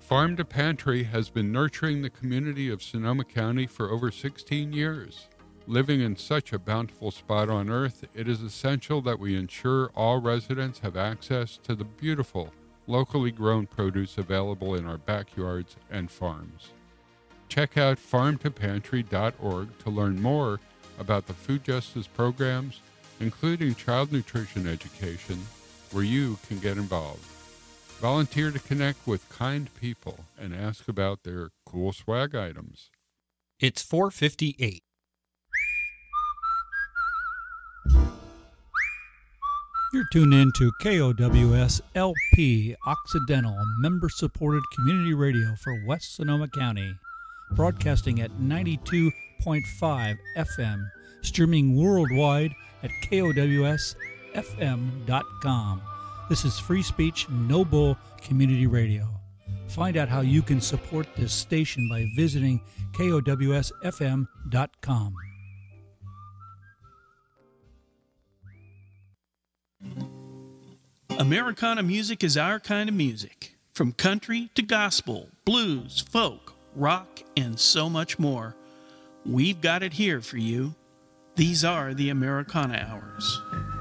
Farm to Pantry has been nurturing the community of Sonoma County for over 16 years. Living in such a bountiful spot on earth, it is essential that we ensure all residents have access to the beautiful, locally grown produce available in our backyards and farms. Check out farmtopantry.org to learn more about the food justice programs, including child nutrition education, where you can get involved. Volunteer to connect with kind people and ask about their cool swag items. It's 4:58. You're tuned in to KOWS LP Occidental, member-supported community radio for West Sonoma County, broadcasting at 92.5 FM, streaming worldwide at KOWSFM.com. This is Free Speech No Bull Community Radio. Find out how you can support this station by visiting KOWSFM.com. Americana music is our kind of music. From country to gospel, blues, folk, rock, and so much more. We've got it here for you. These are the Americana Hours.